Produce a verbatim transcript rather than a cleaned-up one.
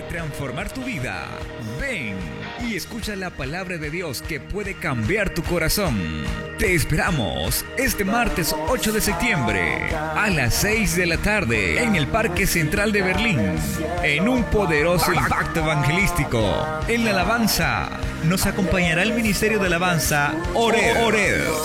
transformar tu vida. Ven y escucha la palabra de Dios que puede cambiar tu corazón. Te esperamos este martes ocho de septiembre a las seis de la tarde en el Parque Central de Berlín, en un poderoso impacto evangelístico. En la alabanza nos acompañará el Ministerio de Alabanza Ored. Ored.